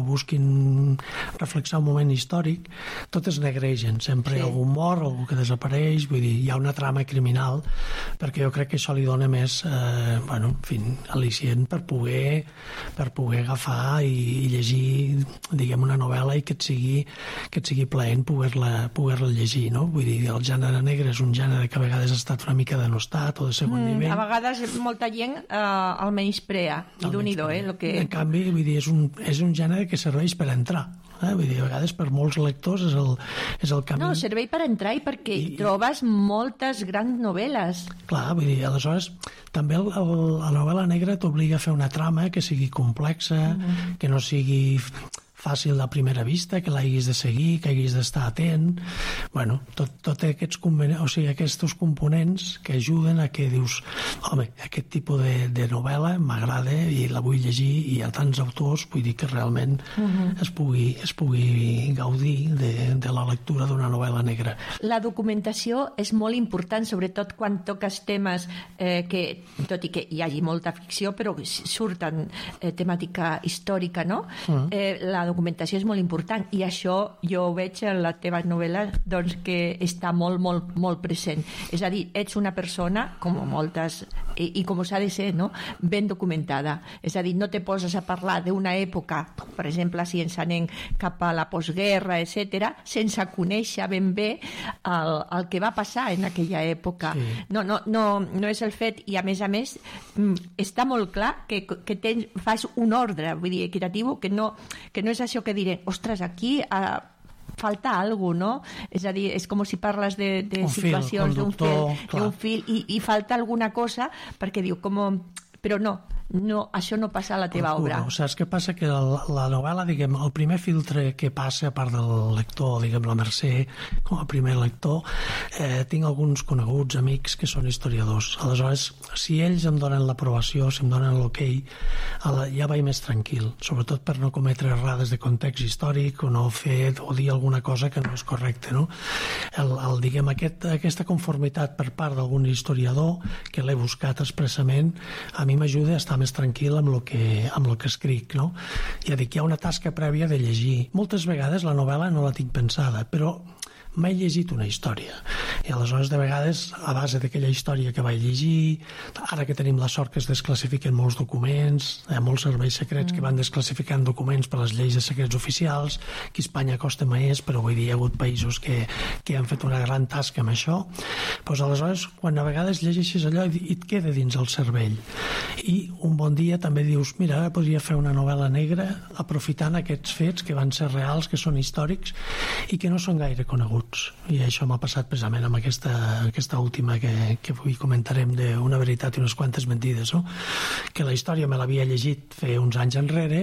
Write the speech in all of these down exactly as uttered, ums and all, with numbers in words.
busquin reflexar un moment històric, totes negregen, sempre hi ha algun mort, algú que desapareix, vull dir, hi ha una trama criminal, perquè jo crec que això li dona més, eh, bueno, en fi, al·licient per poder, per poder agafar i, i llegir, diguem, una novel·la i que et sigui, que et sigui plaent poder-la poder-la llegir, no? Vull dir, el gènere negre és un gènere que a vegades ha estat una mica denostat o de segon mm, nivell. A vegades molta gent eh, el menysprea, i d'un-hi-do, eh? Lo que... En canvi, vull dir, és un, és un gènere que serveix per entrar. Eh? Vull dir, a vegades per molts lectors és el, és el camí. No, servei per entrar i perquè I, trobes moltes grans novel·les. Clar, vull dir, aleshores també el, el, la novel·la negra t'obliga a fer una trama que sigui complexa, mm-hmm. que no sigui fàcil a primera vista, que l'hagis de seguir, que hagis d'estar atent. Bueno, tot, tot aquests, o sigui, aquests components que ajuden a que dius, home, aquest tipus de, de novel·la m'agrada i la vull llegir, i hi ha tants autors, vull dir que realment uh-huh. es, pugui, es pugui gaudir de, de la lectura d'una novel·la negra. La documentació és molt important, sobretot quan toques temes eh, que, tot i que hi hagi molta ficció, però surten eh, temàtica històrica, no? Uh-huh. Eh, la documentació és molt important, i això jo ho veig en la teva novel·la, doncs, que està molt, molt, molt present. És a dir, ets una persona, com moltes, i, i com s'ha de ser, no? Ben documentada. És a dir, no te poses a parlar d'una època, per exemple, si ens anem cap a la postguerra, etcètera, sense conèixer ben bé el, el que va passar en aquella època. Sí. No, no, no, no és el fet, i a més a més està molt clar que, que tens, fas un ordre, vull dir, equitatiu, que no, que no és això que diré, ostres, aquí uh, falta alguna cosa, no? És a dir, és com si parles de, de situacions d'un fil, d'un fil i, i falta alguna cosa, perquè diu, com... però no, no, això no passa a la teva Procura. obra. Saps què passa? Que la, la novel·la, diguem, el primer filtre que passa, a part del lector, diguem, la Mercè, com a primer lector, eh, tinc alguns coneguts amics que són historiadors. Aleshores, si ells em donen l'aprovació, si em donen l'ok, ja vaig més tranquil, sobretot per no cometre errades de context històric o no fer o dir alguna cosa que no és correcta, no? El, el, diguem, aquest, aquesta conformitat per part d'algun historiador, que l'he buscat expressament, a mi m'ajuda a estar més tranquil amb el que, amb el que escric, no? Ja dic, hi ha una tasca prèvia de llegir. Moltes vegades la novel·la no la tinc pensada, però m'he llegit una història, i aleshores de vegades a base d'aquella història que vaig llegir, ara que tenim la sort que es desclassifiquen molts documents, hi ha molts serveis secrets mm. que van desclassificant documents per les lleis de secrets oficials, que a Espanya costa més, però vull dir, hi ha hagut països que, que han fet una gran tasca amb això. Doncs aleshores, quan a vegades llegeixes allò i et queda dins el cervell, i un bon dia també dius, mira, ara podria fer una novel·la negra aprofitant aquests fets que van ser reals, que són històrics i que no són gaire coneguts. I això m'ha passat precisament amb aquesta, aquesta última que, que avui comentarem, d'Una veritat i unes quantes mentides, no? Que la història me l'havia llegit fer uns anys enrere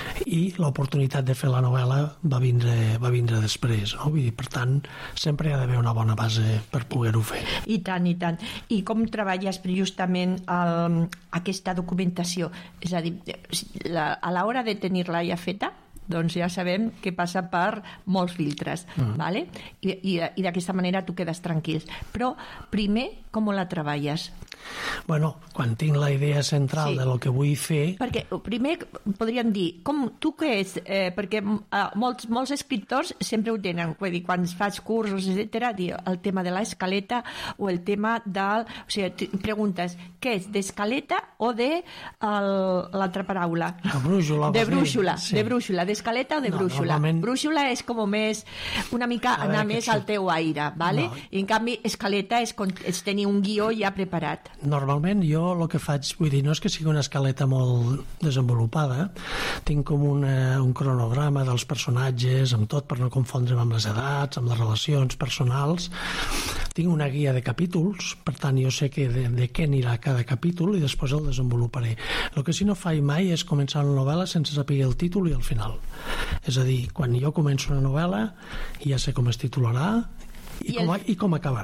i l'oportunitat de fer la novel·la va vindre, va vindre després, no? Vull dir, per tant, sempre hi ha d'haver una bona base per poder-ho fer. I tant, i tant. I com treballes justament el, aquesta documentació? És a dir, la, a l'hora de tenir-la ja feta, doncs ja sabem que passa per molts filtres, mm. vale? I, i, i d'aquesta manera tu quedes tranquil. Però primer, com la treballes? Bueno, quan tinc la idea central sí. de lo que vull fer... Perquè primer podríem dir, com tu què és? Eh, perquè eh, molts, molts escriptors sempre ho tenen, vull dir, quan fas cursos, etcètera, el tema de l'escaleta o el tema del... O sigui, preguntes, què és, d'escaleta o de el, l'altra paraula? La brúixola. De brúixola, sí. de brúixola, d'escaleta o de no, brúixola? Normalment... Brúixola és com més, una mica anar més sí. al teu aire, vale? No. I en canvi escaleta és, és tenir un guió ja preparat. Normalment jo el que faig, vull dir, no és que sigui una escaleta molt desenvolupada, tinc com una, un cronograma dels personatges, amb tot, per no confondre'm amb les edats, amb les relacions personals. Tinc una guia de capítols, per tant jo sé que de, de què anirà cada capítol i després el desenvoluparé. El que sí no faig mai és començar una novel·la sense saber el títol i el final. És a dir, quan jo començo una novel·la ja sé com es titularà i, I, com, el... i com acabarà.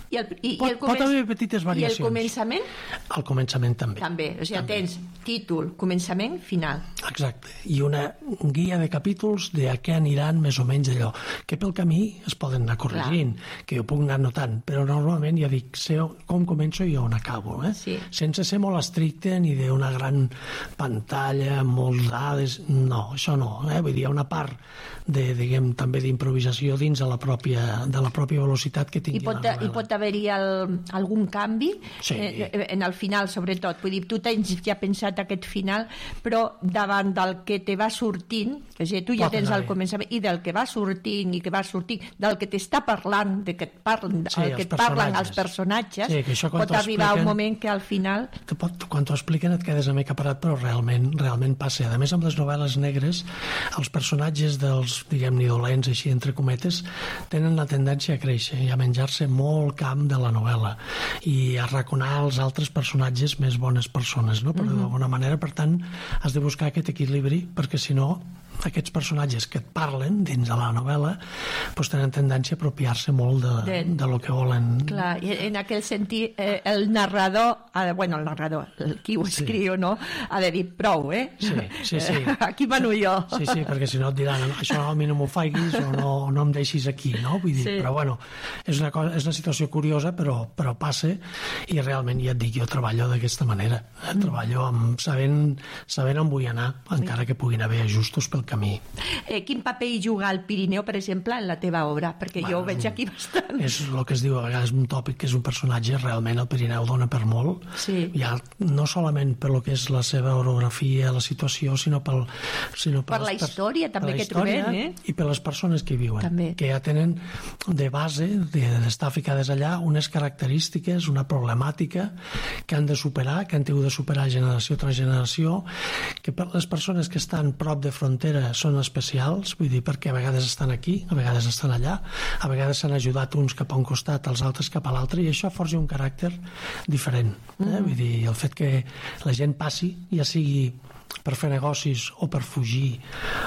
I el, i, pot, i el pot haver petites variacions. I el començament? El començament també. També, o sigui, també. tens títol, començament, final. Exacte, i una guia de capítols de a què aniran més o menys allò, que pel camí es poden anar corregint, clar, que jo puc anar notant, però normalment ja dic, sé com començo i on acabo, eh? Sí. Sense ser molt estricte ni d'una gran pantalla amb moltes dades, no, això no, eh? Vull dir, hi ha una part de, diguem, també d'improvisació dins de la pròpia, de la pròpia velocitat que tingui I pot, la novel·la. I pot haver-hi el, algun canvi sí. eh, en el final, sobretot. Vull dir, tu tens ja pensat aquest final, però davant del que te va sortint, és a dir, tu ja pot tens el començament, i del que va sortint, i que va sortint, del que t'està parlant, de que et parlen, sí, el que et parlen els personatges, sí, que pot arribar un moment que al final... Pot, quan t'ho expliquen et quedes una mica parat, però realment, realment passa. A més, amb les novel·les negres, els personatges dels, diguem-ne, dolents, així, entre cometes, tenen la tendència a créixer i a menjar-se molt camp de la novel·la i a raconar els altres personatges més bones persones, no? Però, mm-hmm, d'alguna manera, per tant, has de buscar aquest equilibri, perquè si no, aquests personatges que et parlen dins de la novel·la doncs tenen tendència a apropiar-se molt de, de, de lo que volen. Clar, en aquell sentit, eh, el narrador, ha de, bueno, el narrador, el qui ho escriu, sí, no? Ha de dir prou, eh? Sí, sí, sí. Aquí mano jo. Sí, sí, perquè si no et diran, això a mi no m'ho faiguis o no, no em deixis aquí, no? Vull dir, sí. Però bueno, és una, cosa, és una situació curiosa, però, però passa, i realment, ja et dic, jo treballo d'aquesta manera. Eh? Mm. Treballo amb, sabent, sabent on vull anar, encara sí, que puguin haver ajustos pel camí. Eh, quin paper hi juga el Pirineu, per exemple, en la teva obra? Perquè bueno, jo ho veig aquí bastant. És el que es diu a vegades un tòpic, que és un personatge, realment el Pirineu dona per molt. Sí. Ja, no solament per lo que és la seva orografia, la situació, sinó, pel, sinó per, per la història, també, per la que trobem, eh? I per les persones que hi viuen, també, que ja tenen de base, d'estar ficades allà, unes característiques, una problemàtica que han de superar, que han tingut de superar generació tras generació, que per les persones que estan prop de frontera són especials, vull dir, perquè a vegades estan aquí, a vegades estan allà, a vegades s'han ajudat uns cap a un costat, els altres cap a l'altre, i això forja un caràcter diferent. Eh? Mm. Vull dir, el fet que la gent passi, ja sigui per fer negocis o per fugir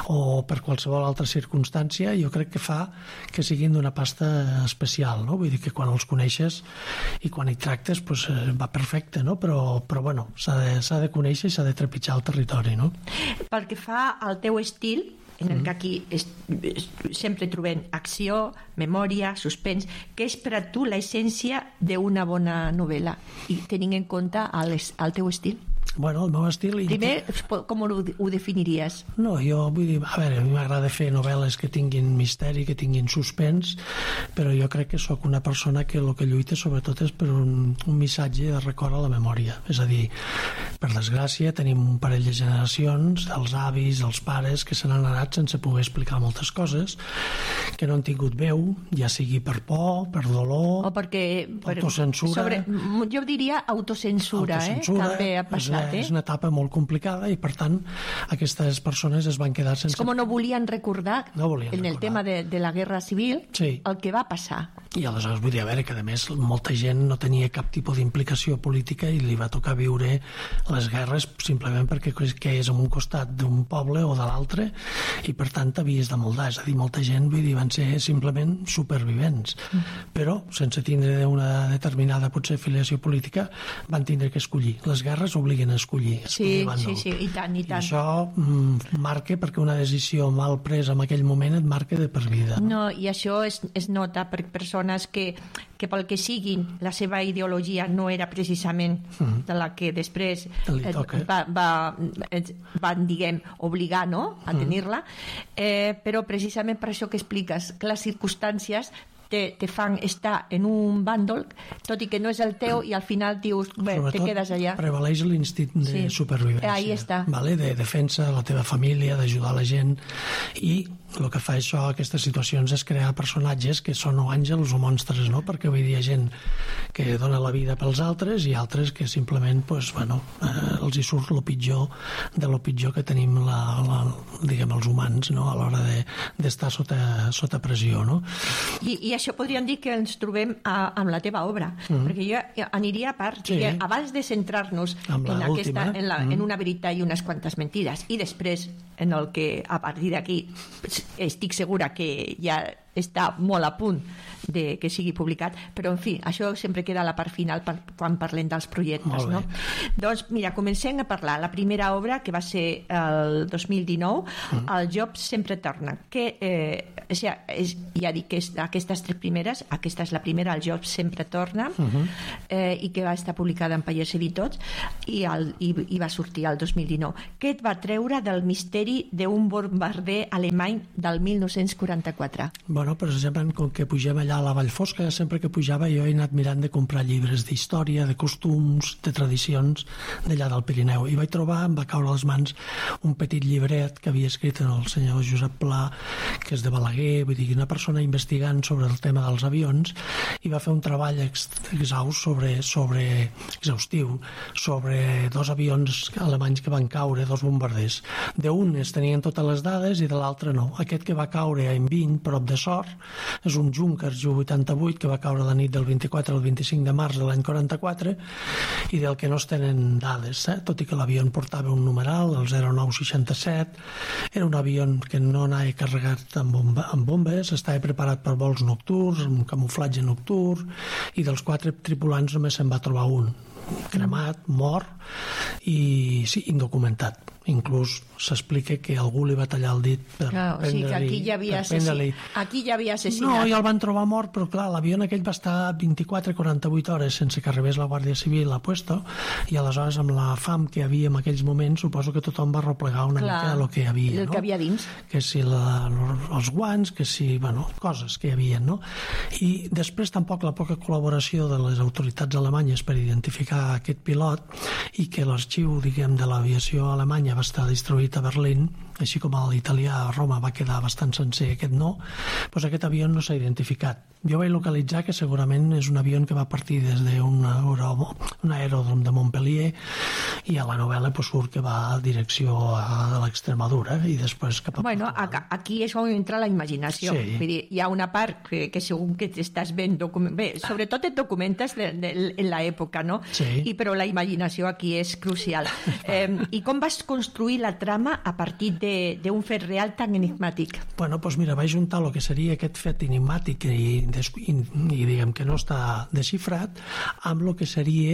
o per qualsevol altra circumstància, jo crec que fa que siguin d'una pasta especial, no? Vull dir que quan els coneixes i quan hi tractes, pues, va perfecte, no? Però, però bueno, s'ha de, s'ha de conèixer i s'ha de trepitjar el territori, no? Pel que fa al teu estil, en el que aquí es, es, sempre trobem acció, memòria, suspens, què és per a tu l'essència d'una bona novel·la, i tenint en compte el, el teu estil? Bueno, el meu estil... Primer, com ho, ho definiries? No, jo vull dir, a veure, a mi m'agrada fer novel·les que tinguin misteri, que tinguin suspens, però jo crec que sóc una persona que el que lluita sobretot és per un, un missatge de record a la memòria. És a dir, per desgràcia, tenim un parell de generacions, els avis, els pares, que se n'han anat sense poder explicar moltes coses, que no han tingut veu, ja sigui per por, per dolor, o perquè, per, autocensura... Sobre, jo diria autocensura, autocensura, eh? També ha passat. Eh? És una etapa molt complicada i, per tant, aquestes persones es van quedar sense... És com no volien recordar, no volien en el recordar. tema de, de la guerra civil, sí, el que va passar. I aleshores vull dir, a veure, que a més molta gent no tenia cap tipus d'implicació política i li va tocar viure les guerres simplement perquè que és en un costat d'un poble o de l'altre, i per tant t'havies de moldar. És a dir, molta gent, vull dir, van ser simplement supervivents, mm. però sense tindre una determinada potser filiació política van tindre que escollir. Les guerres obliguen a escollir, escollir sí, bàndol. Sí, sí, i tant, i tant. I això mm, marca, perquè una decisió mal presa en aquell moment et marca de per vida. No, no, i això es, es nota per persones que, que pel que siguin la seva ideologia no era precisament mm. de la que després eh, va, va, van, diguem, obligar, no?, a mm. tenir-la, eh, però precisament per això que expliques, que les circumstàncies te, te fan estar en un bàndol, tot i que no és el teu, i al final dius, bé, sobretot te quedes allà. Prevaleix l'instint de sí. supervivència. Ahí està. Vale? De defensa de la teva família, d'ajudar la gent, i el que fa això, aquestes situacions, és crear personatges que són o àngels o monstres, no? Perquè vull dir, hi ha gent que dona la vida pels altres i altres que simplement, pues, bueno, eh, els hi surt lo pitjor de lo pitjor que tenim la, la, diguem, els humans, no?, a l'hora de, d'estar sota, sota pressió, no? I, i això podríem dir que ens trobem a, amb la teva obra, mm. perquè jo aniria a part, sí. que abans de centrar-nos en, aquesta, en, la, mm. en una veritat i unes quantes mentides, i després en el que a partir d'aquí estic segura que ja està molt a punt de que sigui publicat, però en fi, això sempre queda a la part final per, quan parlem dels projectes, no? Doncs mira, comencem a parlar. La primera obra, que va ser el dos mil dinou, mm. El job sempre torna, que eh, o sigui, és, ja dic que és, aquestes tres primeres, aquesta és la primera, el job sempre torna, mm-hmm. eh, i que va estar publicada en Pallers Editors i, el, i, i va sortir el dos mil dinou. Què et va treure del misteri d'un bombarder alemany del mil nou-cents quaranta-quatre? Bueno, precisament com que pugem allà a la Vall Fosca, sempre que pujava jo he anat mirant de comprar llibres d'història, de costums, de tradicions d'allà del Pirineu, i vaig trobar, em va caure a les mans un petit llibret que havia escrit el senyor Josep Pla, que és de Balaguer, vull dir, una persona investigant sobre el tema dels avions, i va fer un treball exhaust sobre, sobre exhaustiu sobre dos avions alemanys que van caure, dos bombarders. D'un es tenien totes les dades i de l'altre no. Aquest que va caure a Enviny, prop de Sort, és un Junkers Ju vuitanta-vuit que va caure la nit del vint-i-quatre al vint-i-cinc de març de l'any quaranta-quatre, i del que no es tenen dades, eh? Tot i que l'avió portava un numeral, el zero nou seixanta-set. Era un avió que no anava carregat amb, bomba, amb bombes, estava preparat per vols nocturns, amb camuflatge nocturn, i dels quatre tripulants només se'n va trobar un cremat, mort i sí, indocumentat. Inclús s'explica que algú li va tallar el dit per no, o sigui, prendre-li... Aquí ja havia assassinat. Aquí ja havia assassinat. No, i el van trobar mort, però clar, l'avió aquell va estar vint-i-quatre a quaranta-vuit hores sense que arribés la Guàrdia Civil a puesto, i aleshores amb la fam que hi havia en aquells moments suposo que tothom va replegar una clar, mica el que hi havia, el no? que havia dins. Que si la, els guants, que si, bueno, coses que hi havia, no? I després tampoc la poca col·laboració de les autoritats alemanyes per identificar aquest pilot, i que l'arxiu, diguem, de l'aviació alemanya va estar distribuït a Berlín, així com l'italià a Roma va quedar bastant sencer, aquest no, doncs aquest avió no s'ha identificat. Jo vaig localitzar que segurament és un avió que va partir des d'un un aeròdrom de Montpellier, i a la novel·la pues, surt que va a direcció a l'Extremadura i després cap a bueno, Portugal. Aquí és on entra la imaginació. Sí. Vull dir, hi ha una part que, que segur que t'estàs ben document... Bé, sobretot et documentes de, de, en l'època, no? Sí. I, però la imaginació aquí és crucial. eh, I com vas construir la trama a partir d'un fet real tan enigmàtic? Bueno, doncs mira, vaig juntar el que seria aquest fet enigmàtic i, i, i diguem que no està desxifrat amb el que seria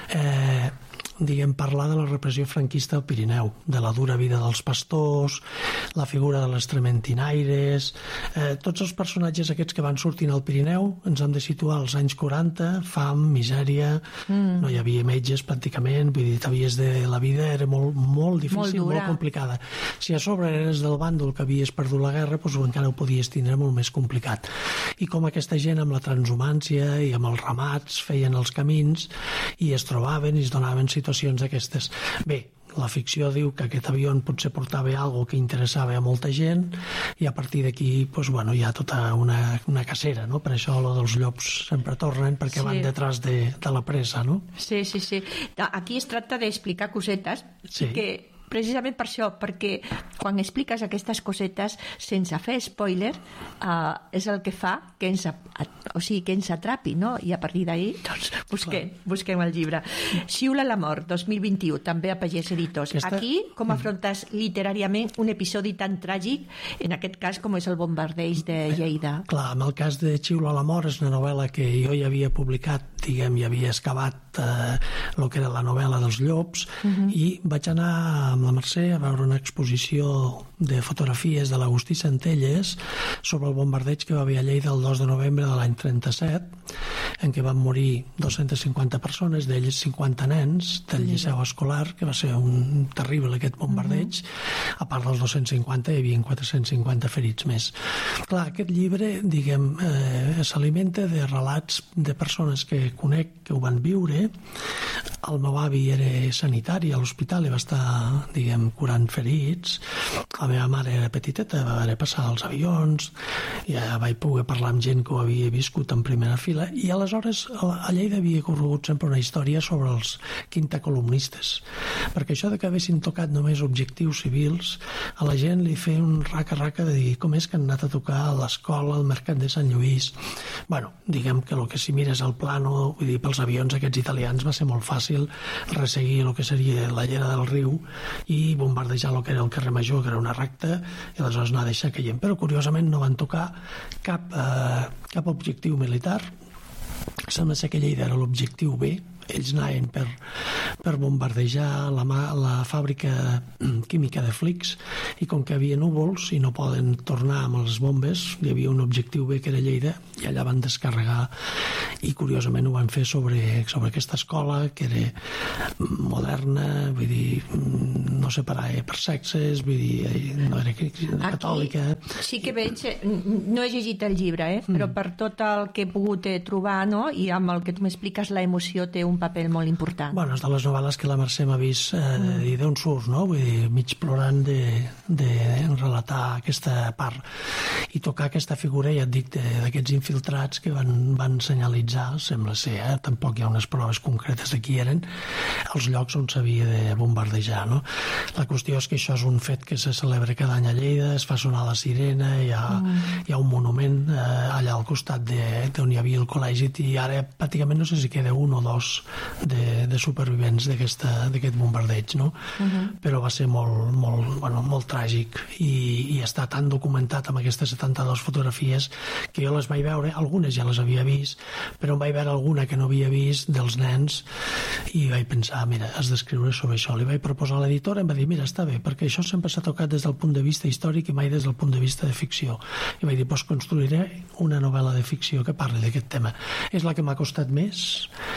eh, diguem, parlar de la repressió franquista al Pirineu, de la dura vida dels pastors, la figura de les trementinaires, eh, tots els personatges aquests que van sortint al Pirineu ens hem de situar als anys quaranta, fam, misèria, mm. no hi havia metges pràcticament, vull dir, t'havies de... la vida era molt, molt difícil, molt, molt complicada. Si a sobre eres del bàndol que havies perdut la guerra, doncs encara ho podies tindre molt més complicat. I com aquesta gent amb la transhumància i amb els ramats feien els camins i es trobaven i es donaven situacions d'aquestes. Bé, la ficció diu que aquest avió potser portava alguna que interessava a molta gent, i a partir d'aquí pues, bueno, hi ha tota una, una cacera, no? Per això lo dels llops sempre tornen, perquè sí. van detrás de, de la presa, no? Sí, sí, sí. Aquí es tracta d'explicar cosetes sí. que precisament per això, perquè quan expliques aquestes cosetes sense fer spoiler, uh, és el que fa que ens, o sigui, que ens atrapi, no? I a partir d'ahí doncs, busquem, busquem el llibre. Xiula la mort, dos mil vint-i-u, també a Pallers Editors. Aquesta... Aquí, com afrontes literàriament un episodi tan tràgic, en aquest cas com és el bombardeig de Lleida? Eh, clar, en el cas de Xiula la mort és una novel·la que jo ja havia publicat, diguem, ja havia excavat eh, el que era la novel·la dels llops, uh-huh. i vaig anar amb la Mercè a veure una exposició de fotografies de l'Agustí Centelles sobre el bombardeig que va haver a Lleida el dos de novembre de l'any trenta-set, en què van morir dues-centes cinquanta persones, d'elles cinquanta nens del Liceu Escolar, que va ser un terrible aquest bombardeig. Uh-huh. A part dels dos-cents cinquanta hi havia quatre-cents cinquanta ferits més. Clar, aquest llibre, diguem, eh, s'alimenta de relats de persones que conec que ho van viure. El meu avi era sanitari a l'hospital i va estar, diguem, curant ferits. La meva mare era petiteta, va haver de passar als avions, ja vaig poder parlar amb gent que ho havia viscut en primera fila, i aleshores aleshores a Lleida havia corregut sempre una història sobre els quintacolumnistes, perquè això de que haguessin tocat només objectius civils, a la gent li feia un raca-raca de dir com és que han anat a tocar a l'escola, al mercat de Sant Lluís. Bueno, diguem que el que si mires el plano, vull dir, pels avions aquests italians va ser molt fàcil resseguir el que seria la llera del riu i bombardejar el que era el carrer Major, que era una recta, i aleshores anar a deixar caient. Però curiosament no van tocar cap, eh, cap objectiu militar. Sembla ser que Lleida era l'objectiu B. Ells anaven per, per bombardejar la, la fàbrica química de Flix, i com que hi havia núvols i no poden tornar amb les bombes, hi havia un objectiu B que era Lleida, i allà van descarregar, i curiosament ho van fer sobre, sobre aquesta escola que era moderna, vull dir, no separava per sexes, vull dir, no era catòlica. Aquí sí que veig, no he llegit el llibre, eh? Però per tot el que he pogut trobar, no? I amb el que tu m'expliques, la emoció té un paper molt important. Bueno, és de les novel·les que la Mercè m'ha vist eh, mm. dir d'on surts, no? Vull dir, mig plorant de, de relatar aquesta part i tocar aquesta figura, ja et dic, d'aquests infiltrats que van, van senyalitzar, sembla ser, eh? Tampoc hi ha unes proves concretes de qui eren, els llocs on s'havia de bombardejar, no? La qüestió és que això és un fet que se celebra cada any a Lleida, es fa sonar la sirena, hi ha, mm. hi ha un monument eh, allà al costat d'on hi havia el col·legi, i ara pràcticament no sé si queda un o dos de, de supervivents d'aquest bombardeig, no? Uh-huh. Però va ser molt, molt, bueno, molt tràgic i, i està tan documentat amb aquestes setanta-dues fotografies que jo les vaig veure, algunes ja les havia vist, però em vaig veure alguna que no havia vist dels nens i vaig pensar, mira, has d'escriure sobre això. Li vaig proposar a l'editora, em va dir, mira, està bé, perquè això sempre s'ha tocat des del punt de vista històric i mai des del punt de vista de ficció. I vaig dir, doncs construiré una novel·la de ficció que parli d'aquest tema. És la que m'ha costat més,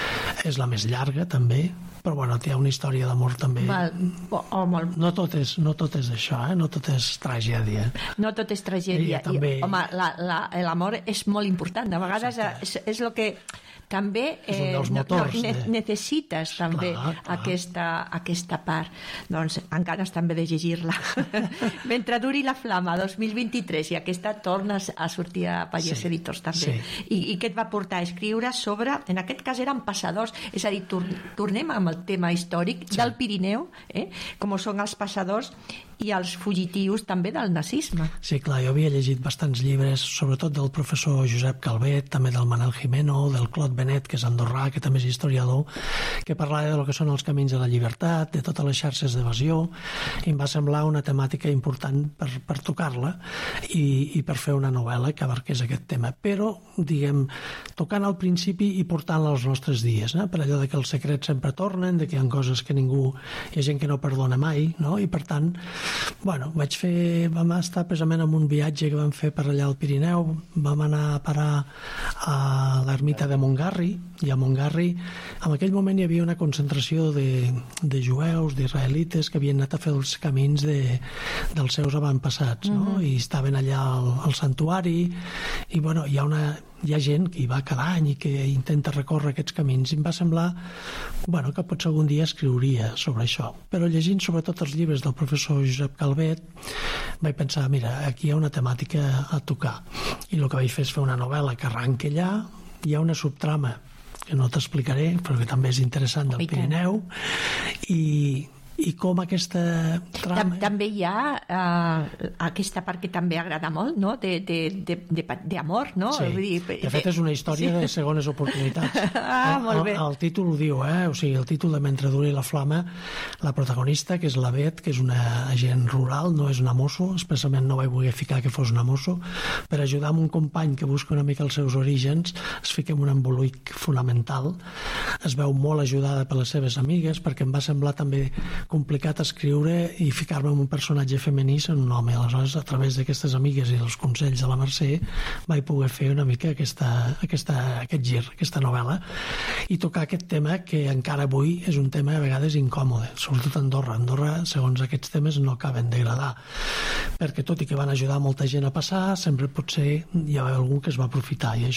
és la més llarga també, però bueno, té una història d'amor també. Val. Oh, molt... no, tot és, no tot és això, eh? No tot és tragèdia. No tot és tragèdia. I, també... home, l'amor és molt important. A vegades és, és el que també eh, no, no, ne de... necessites també clar, clar. Aquesta, aquesta part. Doncs encara també de llegir-la. Mentre duri la flama dos mil vint-i-tres, i aquesta torna a sortir a Pallers sí, Editors també. Sí. I, I què et va portar a escriure sobre, en aquest cas eren passadors, és a dir, tor tornem amb el tema històric sí. del Pirineu, eh? Com són els passadors i els fugitius també del nazisme. Sí, clar, jo havia llegit bastants llibres, sobretot del professor Josep Calvet, també del Manel Jimeno, del Clot Benet, que és andorrà, que també és historiador, que parlava de lo que són els camins de la llibertat, de totes les xarxes d'evasió, i em va semblar una temàtica important per, per tocar-la i, i per fer una novel·la que abarqués aquest tema. Però, diguem, tocant al principi i portant-la als nostres dies, eh? Per allò de que els secrets sempre tornen, de que hi ha coses que ningú... Hi ha gent que no perdona mai, no? I per tant, bueno, vaig fer... Vam estar precisament en un viatge que vam fer per allà al Pirineu, vam anar a parar a l'ermita de Montgarri, i a Montgarri en aquell moment hi havia una concentració de, de jueus, d'israelites que havien anat a fer els camins de, dels seus avantpassats, no? Uh-huh. I estaven allà al, al santuari i bueno, hi ha una... hi ha gent que hi va cada any i que intenta recórrer aquests camins, i em va semblar bueno, que potser algun dia escriuria sobre això, però llegint sobretot els llibres del professor Josep Calvet vaig pensar, mira, aquí hi ha una temàtica a tocar, i el que vaig fer és fer una novel·la que arranca allà, hi ha una subtrama que no t'explicaré però que també és interessant del Pirineu, i i com aquesta trama... També hi ha uh, aquesta part que també agrada molt, no? D'amor, no? Sí, Vull dir, de fet és una història sí. de segones oportunitats. Ah, molt bé. El, el títol ho diu, eh? O sigui, el títol de Mentre duri la flama, la protagonista, que és la Bet, que és una agent rural, no és una mosso, expressament no vaig voler ficar que fos una mosso, per ajudar amb un company que busca una mica els seus orígens, es fica en un embolic fonamental, es veu molt ajudada per les seves amigues, perquè em va semblar també complicat escriure i ficar-me en un personatge femení en un home. Aleshores, a través d'aquestes amigues i els consells de la Mercè vaig poder fer una mica aquesta, aquesta, aquest gir, aquesta novel·la, i tocar aquest tema que encara avui és un tema a vegades incòmode, sobretot a Andorra. Andorra, segons aquests temes, no acaben d'agradar, perquè tot i que van ajudar molta gent a passar, sempre potser hi ha algú que es va aprofitar, i això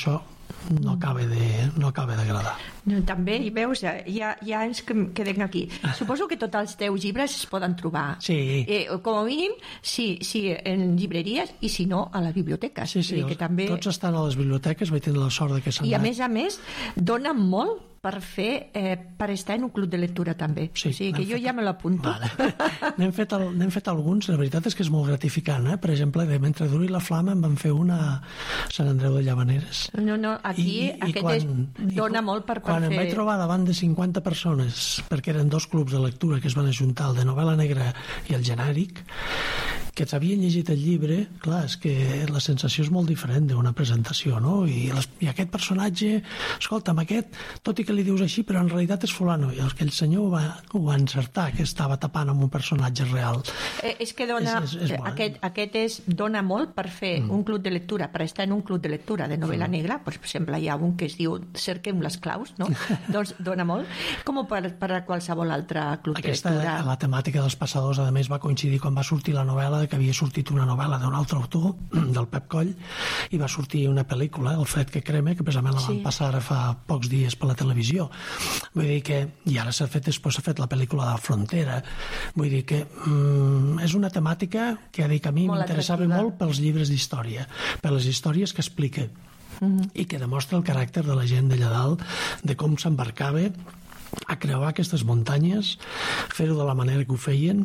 no acaba de, no acaba d'agradar. No, també, i veus, ja, ja ens quedem aquí. Suposo que tots els teus llibres es poden trobar. Sí. Eh, com a mínim, sí, sí, en llibreries, i si no, a la biblioteca. Sí, sí, que també... tots estan a les biblioteques, vaig tenir la sort de que s'han I a anat. més a més, dona molt per fer, eh, per estar en un club de lectura també. Sí, o sigui que jo fet... ja me l'apunto. Vale. N'hem fet, el, n'hem fet alguns, la veritat és que és molt gratificant, eh? Per exemple, de Mentre duri la flama en van fer una a Sant Andreu de Llavaneres. No, no, aquí I, aquest quan, és, dona i, molt per, per quan fer... Quan em vaig trobar davant de cinquanta persones, perquè eren dos clubs de lectura que es van ajuntar, el de novel·la negra i el genèric, que s'havien llegit el llibre, clar, és que la sensació és molt diferent d'una presentació, no? I, les, i aquest personatge, escolta'm, aquest, tot i que li dius així, però en realitat és fulano, i aquell senyor ho va, ho va encertar, que estava tapant amb un personatge real. Eh, és que dona, és, és, és aquest, aquest és, dona molt per fer mm. un club de lectura, per estar en un club de lectura de novel·la mm. negra, per exemple, hi ha un que es diu Cerquem les claus, no? Doncs dona molt, com per, per a qualsevol altre club Aquesta, de lectura. La temàtica dels passadors, a més, va coincidir quan va sortir la novel·la, que havia sortit una novel·la d'un altre autor, del Pep Coll, i va sortir una pel·lícula, El fred que crema, que precisament la van sí. passar ara fa pocs dies per la televisió. Vull dir que, i ara s'ha fet, després s'ha fet la pel·lícula de la Frontera, vull dir que mm, és una temàtica que, dic, a mi m'interessava molt pels llibres d'història, per les històries que explica, mm-hmm. i que demostra el caràcter de la gent d'allà dalt, de com s'embarcava a creuar aquestes muntanyes, fer-ho de la manera que ho feien,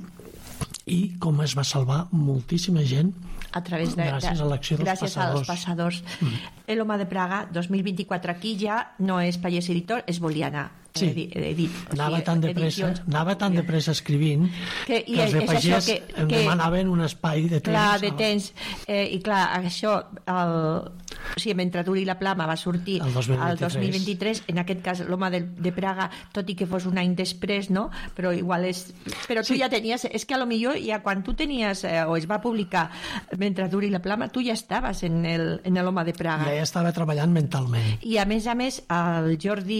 i com es va salvar moltíssima gent a través de, gràcies a l'acció dels gràcies passadors. als passadors. Mm. El Home de Praga dos mil vint-i-quatre, aquí ja no és Pallés Editor, és Boliana. Sí, edit, anava, o sigui, tan de pressa, anava tan de pressa escrivint que, que els de Pagès que, em que, demanaven un espai de temps. Clar, de temps. Eh, I clar, això, el, o sigui, Mentre duri la flama va sortir el dos mil vint-i-tres, el dos mil vint-i-tres, en aquest cas l'Home de, de Praga, tot i que fos un any després, no? Però igual és... Però tu sí. ja tenies... És que a lo millor ja quan tu tenies, eh, o es va publicar Mentre duri la flama, tu ja estaves en el, en l'Home de Praga. Ja, ja estava treballant mentalment. I a més a més, el Jordi...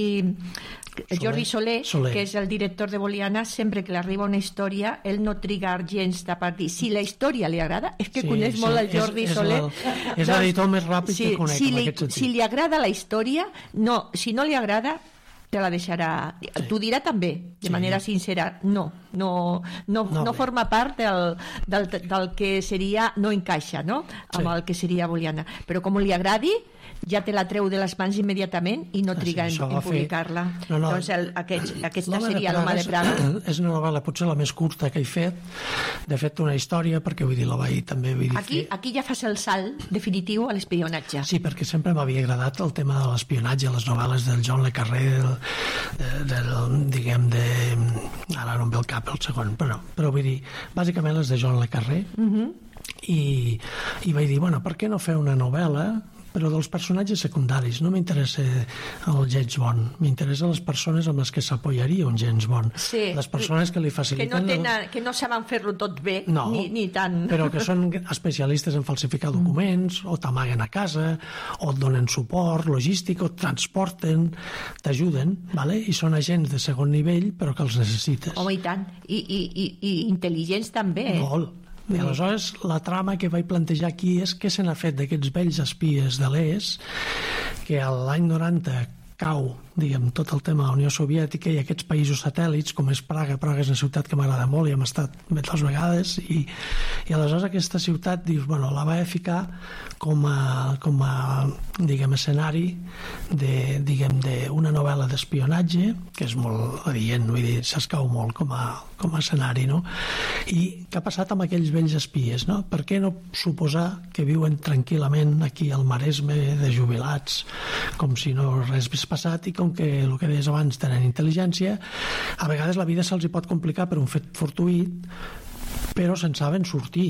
El Jordi Soler, Soler, que és el director de Boliana, sempre que li arriba una història, ell no triga gens de partir. Si la història li agrada, és que sí, coneix sí, molt el Jordi és, és Soler. El, és l'editor més ràpid sí, que conec, si en li, aquest sentit. Si li agrada la història, no, si no li agrada, te la deixarà... Sí. T'ho dirà també, de sí. manera sincera. No, no, no, no, no forma part del, del, del que seria... No encaixa, no?, amb sí. el que seria Boliana. Però com li agradi, ja te la treu de les mans immediatament i no triga ah, sí, en, en publicar-la. No, no. Doncs el, aquest, aquesta seria l'Home de Praga. És una novel·la potser la més curta que he fet. De fet, una història, perquè vull dir, la vaig també... Vull dir, aquí, aquí ja fas el salt definitiu a l'espionatge. Sí, perquè sempre m'havia agradat el tema de l'espionatge, les novel·les del John le Carré, del, del, diguem, de... Ara no em ve el cap el segon, però, però vull dir, bàsicament les de John le Carré, uh-huh. i, i vaig dir, bueno, per què no fer una novel·la però dels personatges secundaris? No m'interessa el James Bond, m'interessa les persones amb les que s'apoyaria un James Bond, sí, les persones que li faciliten... Que no, tenen, que no saben fer-lo tot bé, no, ni, ni tant... però que són especialistes en falsificar documents, mm. o t'amaguen a casa, o et donen suport logístic, o et transporten, t'ajuden, vale? I són agents de segon nivell, però que els necessites. Home, i tant, i, i, i, i intel·ligents també. Molt. I aleshores la trama que vaig plantejar aquí és què se n'ha fet d'aquests vells espies de l'est que l'any noranta cau, diguem, tot el tema de la Unió Soviètica i aquests països satèl·lits, com és Praga. Praga és una ciutat que m'agrada molt i hem estat dues vegades, i, i aleshores aquesta ciutat, dius, bueno, la vaig ficar com a, com a diguem, escenari de, diguem, d'una novel·la d'espionatge, que és molt adient, vull dir, s'escau molt com a, com a escenari, no? I què ha passat amb aquells vells espies, no? Per què no suposar que viuen tranquil·lament aquí al Maresme de jubilats, com si no res hagués passat, i com que el que deies abans tenen intel·ligència, a vegades la vida se'ls hi pot complicar per un fet fortuït, però se'n saben sortir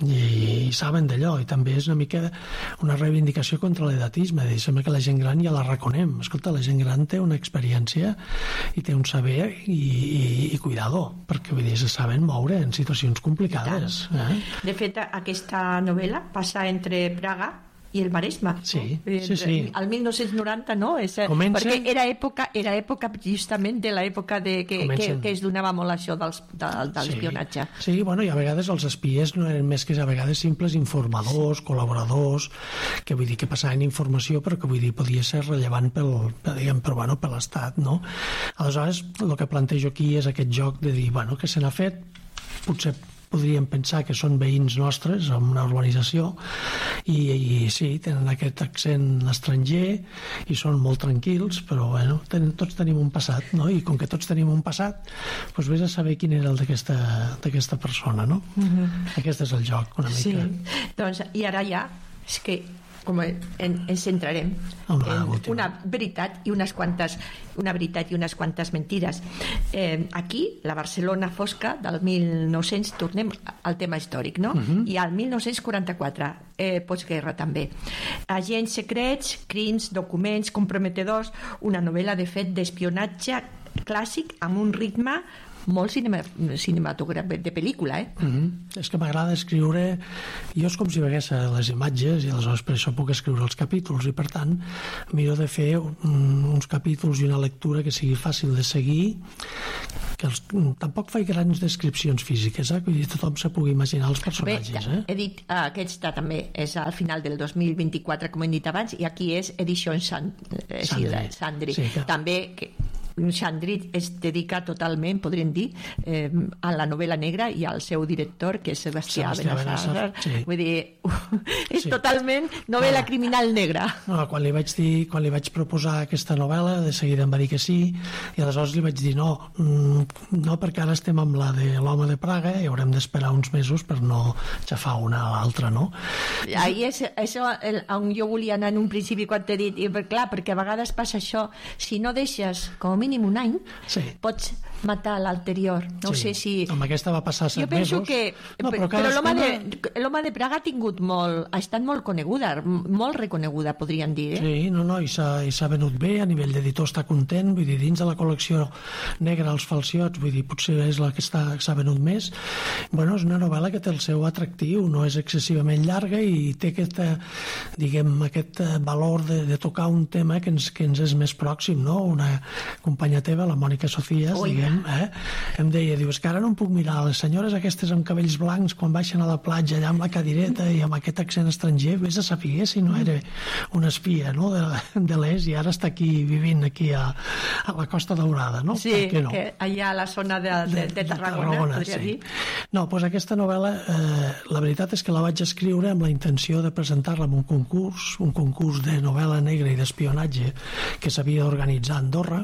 i saben d'allò, i també és una mica una reivindicació contra l'edatisme. Sembla que la gent gran ja la reconem. Escolta, la gent gran té una experiència i té un saber i, i, i cuidado, perquè vull dir, se saben moure en situacions complicades. Eh? De fet, aquesta novel·la passa entre Praga i el Maresme. Sí, no? sí, sí. Al mil nou-cents noranta, no? És, Comença... Perquè era època, era època justament de l'època de, que, Comencen... que, que es donava molt això dels, de, de l'espionatge. Sí. sí, bueno, i a vegades els espies no eren més que a vegades simples informadors, sí. col·laboradors, que vull dir que passaven informació, però que vull dir podia ser rellevant pel, per, diguem, per, bueno, per l'Estat, no? Aleshores, el que plantejo aquí és aquest joc de dir, bueno, que se n'ha fet, potser podríem pensar que són veïns nostres en una urbanització i, i sí, tenen aquest accent estranger i són molt tranquils, però bueno, ten, tots tenim un passat, no? I com que tots tenim un passat, doncs vés a saber quin era el d'aquesta persona, no? Mm-hmm. Aquest és el joc, una mica. Sí, doncs, i ara ja, és que com en, ens centrarem en una veritat i unes quantes una veritat i unes quantes mentides. Eh, aquí, la Barcelona fosca del mil nou-cents, tornem al tema històric, no? Uh-huh. I al mil nou-cents quaranta-quatre, eh, postguerra també. Agents secrets, crims, documents comprometedors, una novel·la de fet d'espionatge clàssic amb un ritme molt cinema, cinematogràfic de pel·lícula, eh? Mm-hmm. És que m'agrada escriure, jo és com si vegués les imatges i aleshores per això puc escriure els capítols i per tant miro de fer un, uns capítols i una lectura que sigui fàcil de seguir, que els, tampoc faig grans descripcions físiques, eh? Vull dir, tothom se pugui imaginar els personatges. Bé, he dit, ah, aquesta també és al final del dos mil vint-i-quatre, com hem dit abans, i aquí és Edició Sandri, eh, Sandri. Sandri. Sí, que... també que Sandri es dedica totalment, podríem dir, eh, a la novel·la negra i al seu director, que és Sebastià Benassar. Sí. Vull dir, és sí. totalment novel·la ah. criminal negra. No, quan li vaig dir, quan li vaig proposar aquesta novel·la, de seguida em va dir que sí, i aleshores li vaig dir no, no, perquè ara estem amb la de l'home de Praga i haurem d'esperar uns mesos per no xafar una a l'altra, no? Ahí és això on jo volia anar en un principi quan t'he dit, i clar, perquè a vegades passa això, si no deixes com mínim un any, sí. pots matar l'anterior. No sí. sé si... Amb aquesta va passar set mesos. Jo penso mesos. que... No, però però l'home de, l'home de Praga ha tingut molt... Ha estat molt coneguda, molt reconeguda, podríem dir. Eh? Sí, no, no, i s'ha venut bé, a nivell d'editor està content, vull dir, dins de la col·lecció negra Els falciots, vull dir, potser és la que s'ha venut més. Bueno, és una novel·la que té el seu atractiu, no és excessivament llarga i té aquest, diguem, aquest valor de, de tocar un tema que ens, que ens és més pròxim, no? Una companya teva, la Mònica Socias, Ui. diguem, eh? em deia, diu, és que ara no em puc mirar les senyores aquestes amb cabells blancs quan baixen a la platja allà amb la cadireta i amb aquest accent estranger, vés a saber si no era una espia, no? de, de l'est i ara està aquí vivint aquí a, a la Costa Daurada, no? Sí, no? Que allà a la zona de, de, de Tarragona, Tarragona podria sí. dir. No, doncs aquesta novel·la, eh, la veritat és que la vaig escriure amb la intenció de presentar-la en un concurs, un concurs de novel·la negra i d'espionatge que s'havia d'organitzar a Andorra,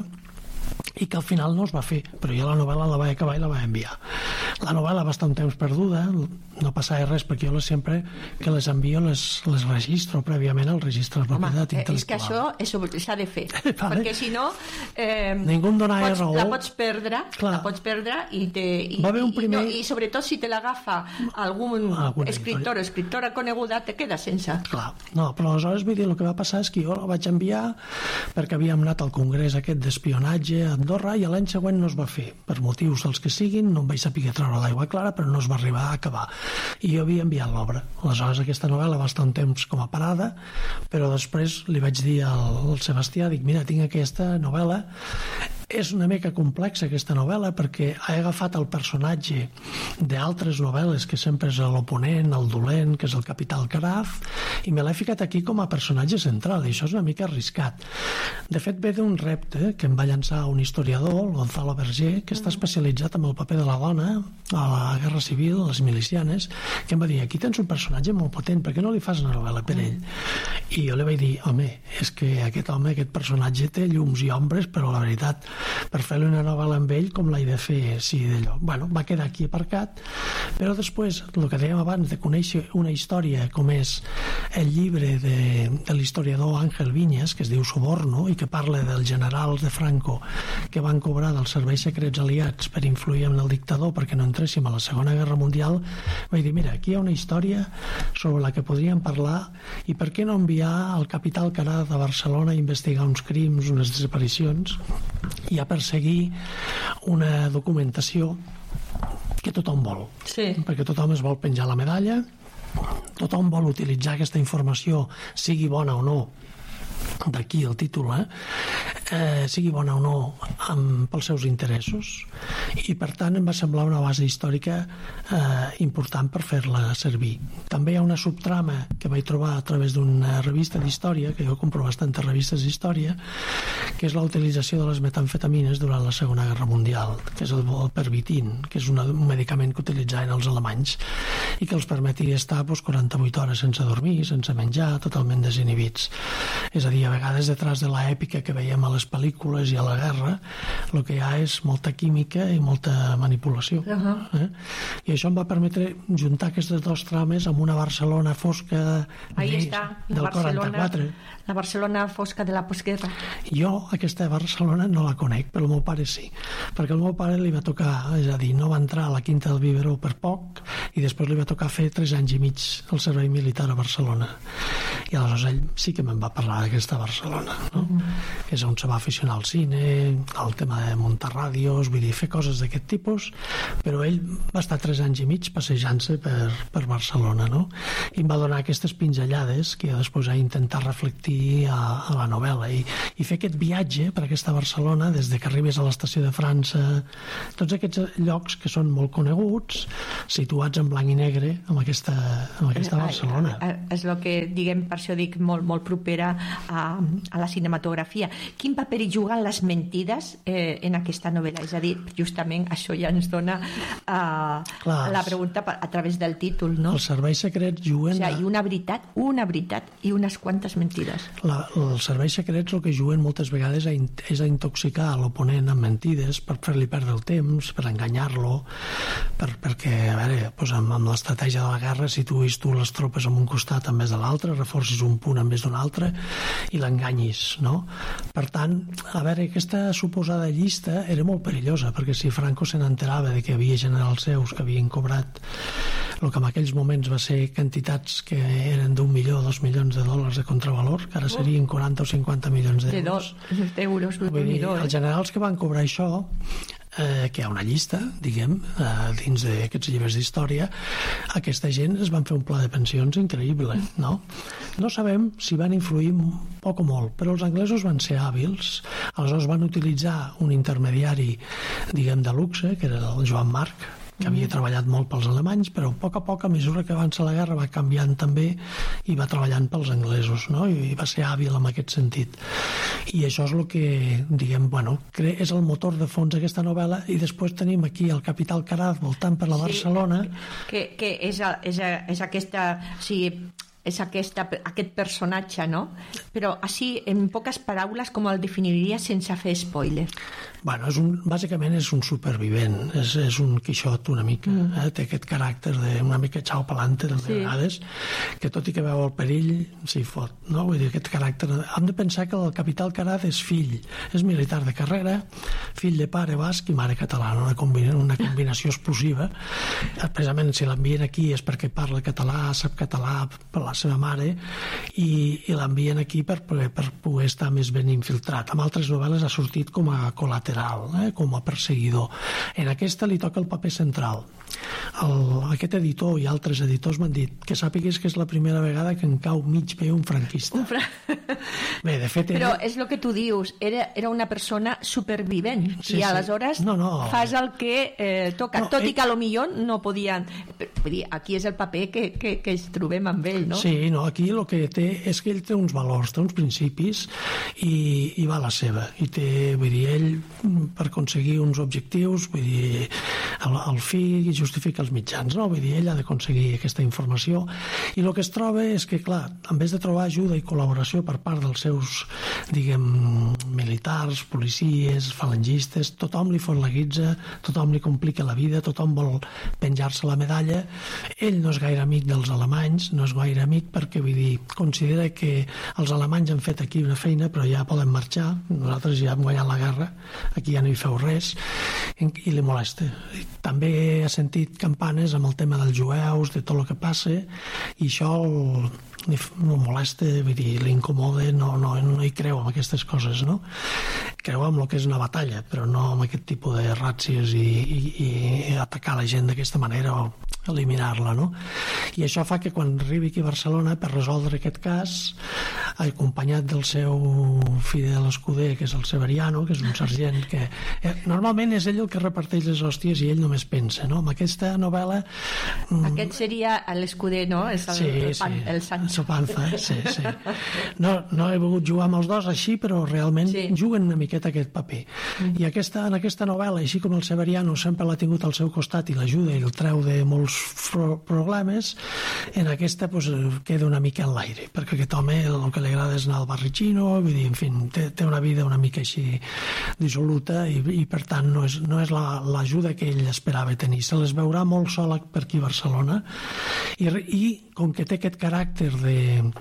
i que al final no es va fer, però jo la novel·la la vaig acabar i la vaig enviar. La novel·la va estar un temps perduda, no passava res perquè jo les sempre que les envio les, les registro prèviament al registre de propietat intel·lectual. És que això s'ha de fer, vale. Perquè si no eh, ningú em donava pots, raó. La pots perdre, Clar. la pots perdre i, te, i, va haver un primer... i, no, i sobretot si te l'agafa algun Alguna escriptor o escriptora coneguda te queda sense. Clar, no, però aleshores vull dir, el que va passar és que jo la vaig enviar perquè havíem anat al congrés aquest d'espionatge a Andorra i l'any següent no es va fer, per motius dels que siguin, no em vaig saber treure l'aigua clara, però no es va arribar a acabar. I jo havia enviat l'obra. Aleshores aquesta novel·la va estar un temps com a parada, però després li vaig dir al, al Sebastià, dic, mira, tinc aquesta novel·la, és una mica complexa aquesta novel·la perquè he agafat el personatge d'altres novel·les que sempre és l'oponent, el dolent, que és el Capital Caraf, i me l'he ficat aquí com a personatge central, i això és una mica arriscat. De fet, ve d'un repte que em va llançar un historiador, el Gonzalo Berger, que està especialitzat en el paper de la dona a la Guerra Civil, les milicianes, que em va dir, aquí tens un personatge molt potent, per què no li fas una novel·la per ell? I jo li vaig dir, home, és que aquest home, aquest personatge té llums i ombres, però la veritat, per fer-li una novel·la amb ell, com l'he de fer, sí, d'allò. Bueno, va quedar aquí aparcat, però després, el que dèiem abans, de conèixer una història com és el llibre de, de l'historiador Ángel Viñas, que es diu Soborno, i que parla dels generals de Franco que van cobrar dels serveis secrets aliats per influir en el dictador perquè no entréssim a la Segona Guerra Mundial, vaig dir, mira, aquí hi ha una història sobre la que podríem parlar i per què no enviar el Capital Caraf de Barcelona a investigar uns crims, unes desaparicions i a perseguir una documentació que tothom vol. Sí. Perquè tothom es vol penjar la medalla tothom vol utilitzar aquesta informació, sigui bona o no, d'aquí el títol, eh? Eh, sigui bona o no amb, pels seus interessos, i per tant em va semblar una base històrica eh, important per fer-la servir. També hi ha una subtrama que vaig trobar a través d'una revista d'història, que jo compro bastantes revistes d'història, que és la utilització de les metamfetamines durant la Segona Guerra Mundial, que és el, el pervitin, que és una, un medicament que utilitzaven els alemanys i que els permetia estar doncs, quaranta-vuit hores sense dormir, sense menjar, totalment desinhibits. És a dir, a vegades detrás de l'èpica que veiem a les pel·lícules i a la guerra, el que hi ha és molta química i molta manipulació. Uh-huh. eh? I això em va permetre juntar aquestes dues trames amb una Barcelona fosca Ahí de, està, del Barcelona, quaranta-quatre. La Barcelona fosca de la postguerra. Jo aquesta Barcelona no la conec, però el meu pare sí, perquè el meu pare li va tocar, és a dir, no va entrar a la Quinta del Viveró per poc i després li va tocar fer tres anys i mig el servei militar a Barcelona. I aleshores ell sí que me'n va parlar d'aquesta Barcelona, no? Mm. És on se va aficionar al cine, al tema de muntar ràdios, vull dir, fer coses d'aquest tipus, però ell va estar tres anys i mig passejant-se per, per Barcelona, no? I em va donar aquestes pinzellades que jo després he intentat reflectir a, a la novel·la i, i fer aquest viatge per aquesta Barcelona des de que arribes a l'estació de França, tots aquests llocs que són molt coneguts, situats en blanc i negre amb aquesta, amb aquesta Barcelona. És el que, diguem, per això dic molt, molt propera a, a la cinematografia. Quin paper hi juguen les mentides eh, en aquesta novel·la? És a dir, justament això ja ens dona uh, Clar, la pregunta a través del títol, no? Els serveis secrets juguen... O sigui, una veritat, una veritat i unes quantes mentides. La, els serveis secrets el que juguen moltes vegades és a intoxicar l'oponent amb mentides per fer-li perdre el temps, per enganyar-lo, per, perquè, a veure, doncs amb, amb l'estratègia de la guerra situïs tu les tropes en un costat en vez de l'altre, reforcis un punt en vez d'un altre i l'enganyis, no? Per tant, a veure, aquesta suposada llista era molt perillosa, perquè si Franco se n'enterava de que hi havia generals seus que havien cobrat el que en aquells moments va ser quantitats que eren d'un milió o dos milions de dòlars de contravalor, que ara serien quaranta o cinquanta milions d'euros. De d'euros, vull dir, els generals que van cobrar això, eh, que hi ha una llista, diguem, eh, dins d'aquests llibres d'història, aquesta gent es van fer un pla de pensions increïble, no? No sabem si van influir poc o molt, però els anglesos van ser hàbils, aleshores van utilitzar un intermediari, diguem, de luxe, que era el Joan Marc, que havia treballat molt pels alemanys, però a poc a poc, a mesura que avança la guerra, va canviant també i va treballant pels anglesos, no? I va ser hàbil en aquest sentit. I això és el que, diguem, bueno, és el motor de fons d'aquesta novel·la, i després tenim aquí el Capital Caraz voltant per la Barcelona. Sí, que, que és, és, és aquesta... O sigui, és aquesta, aquest personatge, no? Però així, en poques paraules, com el definiria sense fer spoiler? Bueno, és un, bàsicament és un supervivent, és, és un Quixot una mica, mm. eh? Té aquest caràcter d'una mica xau pelante de sí. vegades, que tot i que veu el perill s'hi fot, no? Vull dir, aquest caràcter... Hem de pensar que el Capital Caraz és fill, és militar de carrera, fill de pare basc i mare catalana, una, combina, una combinació explosiva. Precisament si l'envien aquí és perquè parla català, sap català per la seva mare, i, i l'envien aquí per, per, per poder estar més ben infiltrat. En altres novel·les ha sortit com a col·lateral, eh? Com a perseguidor. En aquesta li toca el paper central. El, aquest editor i altres editors m'han dit que sàpigues que és la primera vegada que en cau mig bé un franquista. Un fra... Bé, de fet... Però era... és el que tu dius, era, era una persona supervivent, sí, i aleshores sí. no, no. fas el que eh, toca, no, tot ell... i que a lo millor no podien... Vull dir, aquí és el paper que, que, que ens trobem amb ell, no? Sí, no, aquí el que té és que ell té uns valors, té uns principis i, i va a la seva. I té, vull dir, ell per aconseguir uns objectius, vull dir, el, el fi justifica els mitjans, no? Vull dir, ell ha d'aconseguir aquesta informació, i el que es troba és que, clar, en vez de trobar ajuda i col·laboració per part dels seus, diguem, militars, policies, falangistes, tothom li forlaguitza, tothom li complica la vida, tothom vol penjar-se la medalla. Ell no és gaire amic dels alemanys, no és gaire amic perquè, vull dir, considera que els alemanys han fet aquí una feina però ja poden marxar, nosaltres ja hem guanyat la guerra, aquí ja no hi feu res, i li molesta. També ha sentit campanes amb el tema dels jueus, de tot el que passa, i això el, el molesta, vull dir, l'incomoda, no, no, no hi creu en aquestes coses, no? Creu en el que és una batalla, però no en aquest tipus de ràtzies i, i, i atacar la gent d'aquesta manera, o eliminar-la, no? I això fa que quan arribi aquí a Barcelona per resoldre aquest cas, acompanyat del seu fidel escuder, que és el Severiano, que és un sergent que eh, normalment és ell el que reparteix les hòsties i ell només pensa, no? Amb aquesta novel·la... Aquest seria l'escuder, no? És el, sí, el, pan, sí, el Sancho. Panza, sí, sí. No, no he volgut jugar amb els dos així, però realment sí. juguen una miqueta aquest paper. Mm. I aquesta, en aquesta novel·la, així com el Severiano sempre l'ha tingut al seu costat i l'ajuda i el treu de molts problemes, en aquesta pues, queda una mica en l'aire, perquè aquest home el que li agrada és anar al barricino, vull dir, en fi, té, té una vida una mica així dissoluta i, i per tant no és, no és l'ajuda que ell esperava tenir. Se les veurà molt sola per aquí a Barcelona i, i com que té aquest caràcter de,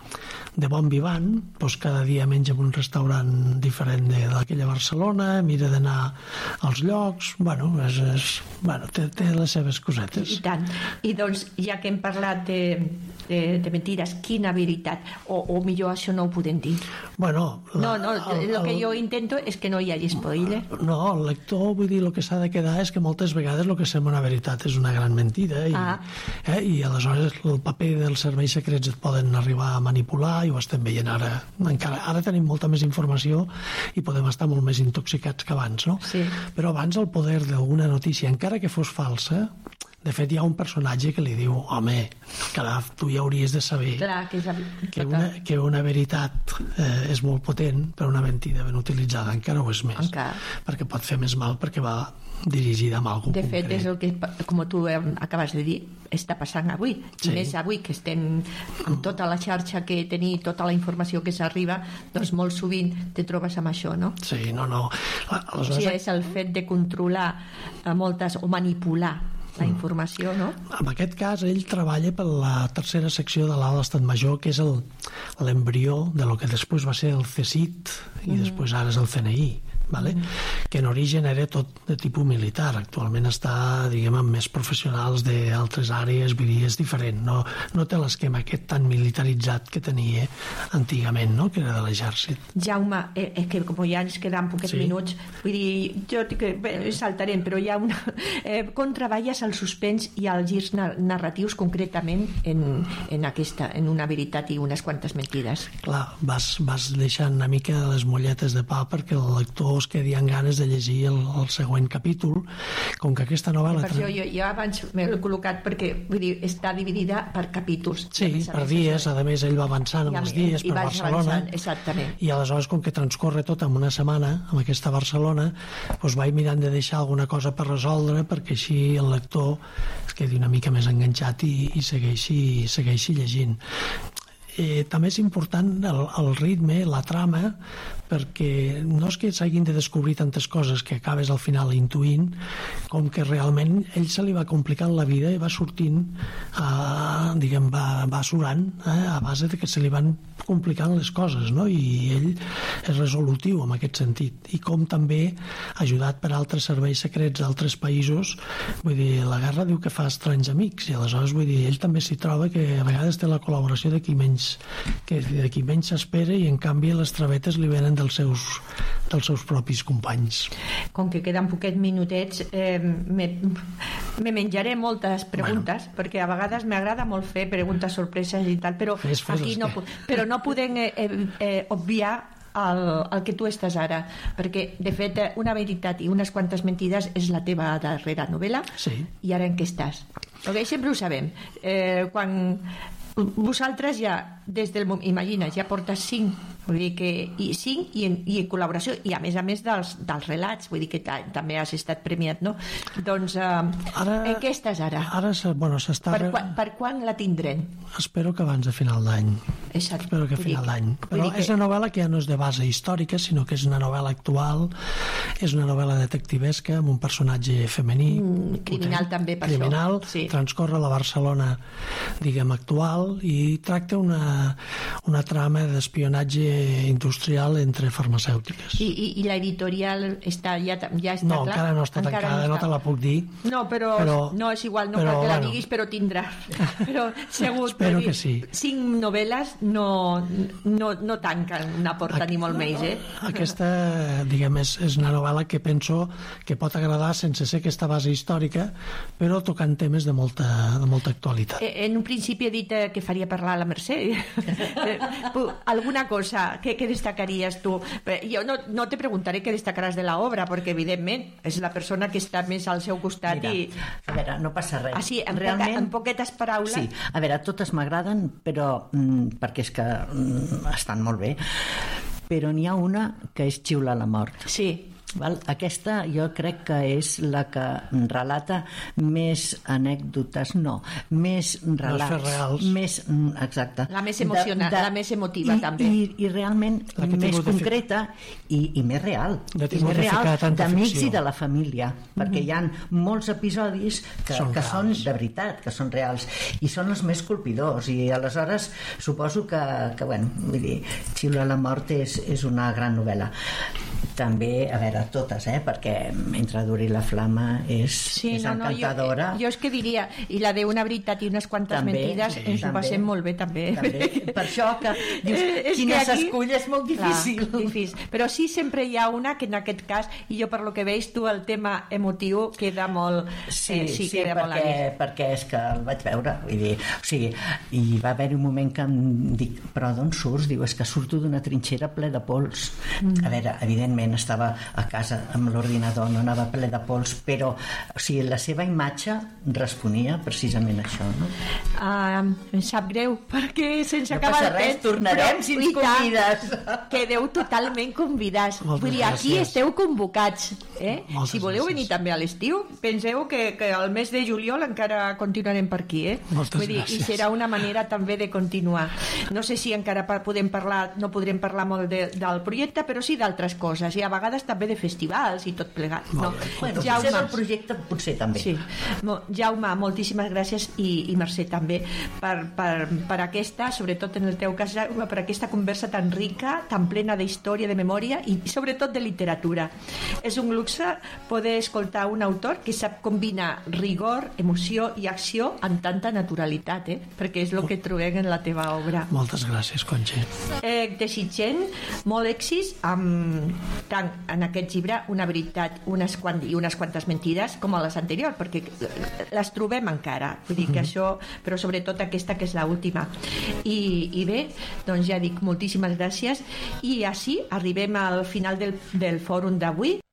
de bon vivant, doncs cada dia menja en un restaurant diferent d'aquella Barcelona, mira d'anar als llocs, bueno, és, és, bueno té, té les seves cosetes. I tant. I doncs, ja que hem parlat de, de, de mentides, quina veritat? O, o millor això no ho podem dir? Bueno... La, no, no, el, el que jo intento és que no hi hagi spoiler. No, el lector, vull dir, el que s'ha de quedar és que moltes vegades el que sembla una veritat és una gran mentida i, ah. eh, i aleshores el paper dels serveis secrets et poden arribar a manipular i ho estem veient ara. Encara, ara tenim molta més informació i podem estar molt més intoxicats que abans, no? Sí. Però abans el poder d'alguna notícia, encara que fos falsa, de fet hi ha un personatge que li diu home, caram, tu ja hauries de saber Clar, que, és... que, una, que una veritat eh, és molt potent, però una mentida ben utilitzada encara ho és més, encara. Perquè pot fer més mal perquè va dirigida a algú de concret. fet és el que, com tu acabes de dir, està passant avui, sí. I més avui que estem amb tota la xarxa que tenim, tota la informació que s'arriba, doncs molt sovint te trobes amb això, no? Sí, no, no. Aleshores... O sigui, és el fet de controlar moltes o manipular la informació, no? En aquest cas, ell treballa per la tercera secció de l'Alt Estat Major, que és l'embrió de lo que després va ser el C S I T i mm. després ara és el C N I. Vale? Mm. que en origen era tot de tipus militar, actualment està diguem amb més professionals d'altres àrees, vull dir, és diferent, no, no té l'esquema aquest tan militaritzat que tenia antigament, no? Que era de l'exèrcit. Jaume, eh, és que com ja ens queden poquets sí. minuts, vull dir, jo que, bé, saltarem, però hi ha una... Eh, com treballes el suspens i els girs narratius concretament en, en, aquesta, en una veritat i unes quantes mentides? Clar, vas, vas deixant una mica les molletes de pa perquè el lector es quedi amb ganes de llegir el, el següent capítol, com que aquesta novel·la... Per això jo, jo abans m'he col·locat perquè vull dir, està dividida per capítols. Sí, per dies, a més ell va avançant amb els dies per Barcelona, exactament. I aleshores com que transcorre tot en una setmana amb aquesta Barcelona, doncs vaig mirant de deixar alguna cosa per resoldre perquè així el lector es quedi una mica més enganxat i, i segueixi, segueixi llegint. Eh, també és important el, el ritme, la trama, perquè no és que s'hagin de descobrir tantes coses que acabes al final intuint, com que realment ell se li va complicant la vida i va sortint, eh, diguem, va, va surant eh, a base de que se li van complicant les coses, no? I ell és resolutiu en aquest sentit. I com també, ajudat per altres serveis secrets d'altres països, vull dir, la guerra diu que fa estranys amics, i aleshores, vull dir, ell també s'hi troba que a vegades té la col·laboració de qui menys, que de qui menys s'espera i en canvi les travetes li venen dels seus, dels seus propis companys. Com que queden poquets minutets, eh, me, me menjaré moltes preguntes, bueno. perquè a vegades m'agrada molt fer preguntes sorpreses i tal, però fes, fes, aquí no, però no podem eh, eh, obviar el, el que tu estàs ara, perquè de fet una veritat i unes quantes mentides és la teva darrera novel·la, sí. I ara en què estàs? Okay, sempre ho sabem. Eh, quan vosaltres ja, des del moment, imagina, ja portes cinc, vull dir que, i cinc i en, i en col·laboració, i a més a més dels, dels relats, vull dir que ta, també has estat premiat, no? Doncs, eh, ara, en què estàs ara? Ara, bueno, s'està... Per, quan, per quan la tindrem? Espero que abans de final d'any. Exacte. Espero que a final d'any. Però és una novel·la que ja no és de base històrica, sinó que és una novel·la actual, és una novel·la detectivesca amb un personatge femení. Mm, criminal potent, també, per criminal, això. Sí. Transcorre a la Barcelona, diguem, actual, i tracta una, una trama d'espionatge eh, industrial entre farmacèutiques. I, i, i l'editorial està, ja, ja està no, clar? encara no està encara tancada, no, no te la puc dir. No, però, però no és igual, no però, cal que la bueno. diguis, però tindrà. Però segur, espero que sí. Cinc novel·les no, no, no tanquen una porta, Aqu ni molt menys, eh? Aquesta, diguem, és, és una novel·la que penso que pot agradar sense ser aquesta base històrica, però tocant temes de molta, de molta actualitat. En un principi he dit que faria parlar a la Mercè. Alguna cosa que, que destacaries tu? Jo no, no te preguntaré què destacaràs de l'obra, perquè evidentment és la persona que està més al seu costat. Mira, i... a veure, no passa res. Ah, sí, en, realment, poca, en poquetes paraules. Sí, a veure, totes m'agraden, però mm, perquè és que mm, estan molt bé, però n'hi ha una que és Xiular la mort. Sí. Val? Aquesta jo crec que és la que relata més anècdotes, no, més relats, més reals. Més, exacte. La més emocionant, de, de, la més emotiva, i, també. I, i realment més concreta i, i més real. De I més real d'amics ficció. I de la família, mm-hmm. perquè hi ha molts episodis que, són, que són de veritat, que són reals, i són els més colpidors, i aleshores suposo que, que bueno, vull dir, Xiular la mort és, és una gran novel·la. També, a veure, totes, eh? Perquè Mentre duri la flama és, sí, és no, no, encantadora. Jo, jo és que diria, i la de Una veritat i unes quantes també, mentides, sí, ens ho passem molt bé, també. també. Per això que dius, eh, quina aquí, s'escull és molt difícil. Clar, difícil. Però sí, sempre hi ha una que en aquest cas, i jo per lo que veig tu, el tema emotiu queda molt... Sí, eh, sí, sí queda perquè, molt perquè és que el vaig veure, vull dir, o sigui, i va haver un moment que em dic, però d'on surts? Diu, és que surto d'una trinxera ple de pols. Mm. A veure, evidentment estava a casa amb l'ordinador, no anava ple de pols, però o sigui, la seva imatge responia precisament a això, no? Uh, em sap greu, perquè sense no acabar el temps, tornarem si ens convides. Quedeu totalment convidats. Moltes Vull dir, aquí gràcies. esteu convocats. Eh? Moltes si voleu gràcies. venir també a l'estiu, penseu que, que al mes de juliol encara continuarem per aquí. Eh? Moltes Vull dir, gràcies. I serà una manera també de continuar. No sé si encara podem parlar, no podrem parlar molt de, del projecte, però sí d'altres coses, i a vegades també de festivals i tot plegat. No? Bueno, Jaume, potser del projecte potser també. Sí. Jaume, moltíssimes gràcies i, i Mercè també per, per, per aquesta, sobretot en el teu cas, Jaume, per aquesta conversa tan rica, tan plena d'història, de memòria i sobretot de literatura. És un luxe poder escoltar un autor que sap combinar rigor, emoció i acció amb tanta naturalitat, eh? Perquè és el que trobem en la teva obra. Moltes gràcies, Conxa. Eh, desitgem molt èxits amb, tant en aquest llibre Una veritat unes quant, i unes quantes mentides com a les anteriors, perquè les trobem encara, vull dir que mm-hmm. això, però sobretot aquesta que és l'última. I, i bé, doncs ja dic moltíssimes gràcies i així arribem al final del, del fòrum d'avui.